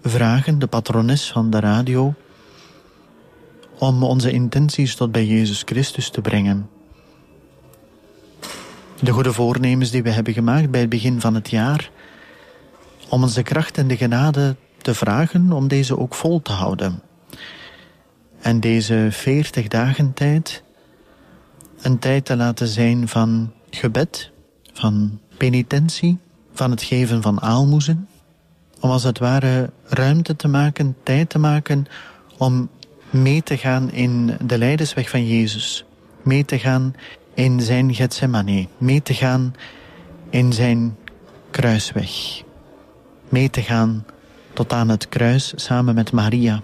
vragen, de patrones van de radio, om onze intenties tot bij Jezus Christus te brengen. De goede voornemens die we hebben gemaakt bij het begin van het jaar, om ons de kracht en de genade te vragen om deze ook vol te houden. En deze 40 dagen tijd, een tijd te laten zijn van gebed, van penitentie, van het geven van aalmoezen, om als het ware ruimte te maken, tijd te maken om mee te gaan in de lijdensweg van Jezus, mee te gaan in zijn Getsemane, mee te gaan in zijn kruisweg, mee te gaan tot aan het kruis samen met Maria.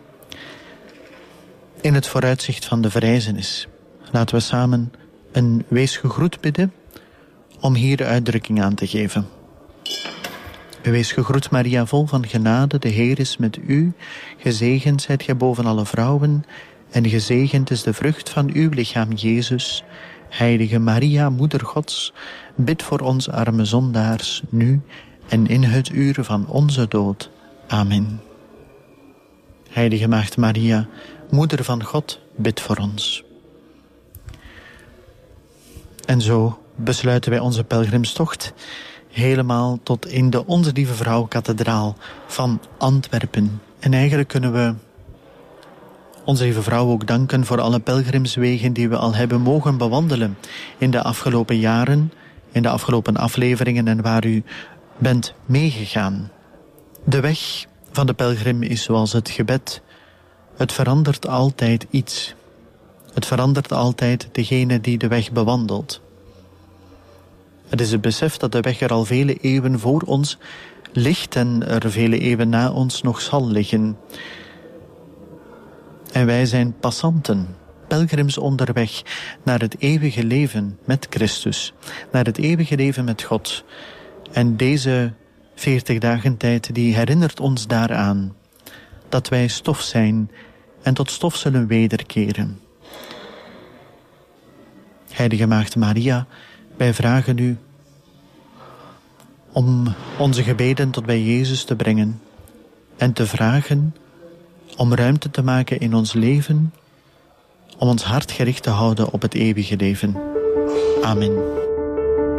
In het vooruitzicht van de verrijzenis. Laten we samen een wees gegroet bidden om hier uitdrukking aan te geven. Wees gegroet Maria, vol van genade, de Heer is met u. Gezegend zijt gij boven alle vrouwen en gezegend is de vrucht van uw lichaam Jezus. Heilige Maria, Moeder Gods, bid voor ons arme zondaars, nu en in het uur van onze dood. Amen. Heilige Maagd Maria, Moeder van God, bid voor ons. En zo besluiten wij onze pelgrimstocht helemaal tot in de Onze Lieve Vrouw-kathedraal van Antwerpen. En eigenlijk kunnen we Onze Lieve Vrouw ook danken voor alle pelgrimswegen die we al hebben mogen bewandelen in de afgelopen jaren, in de afgelopen afleveringen en waar u bent meegegaan. De weg van de pelgrim is zoals het gebed. Het verandert altijd iets. Het verandert altijd degene die de weg bewandelt. Het is het besef dat de weg er al vele eeuwen voor ons ligt en er vele eeuwen na ons nog zal liggen. En wij zijn passanten, pelgrims onderweg naar het eeuwige leven met Christus, naar het eeuwige leven met God. En deze 40 dagen tijd die herinnert ons daaraan dat wij stof zijn en tot stof zullen wederkeren. Heilige Maagd Maria, wij vragen u om onze gebeden tot bij Jezus te brengen en te vragen om ruimte te maken in ons leven, om ons hart gericht te houden op het eeuwige leven. Amen.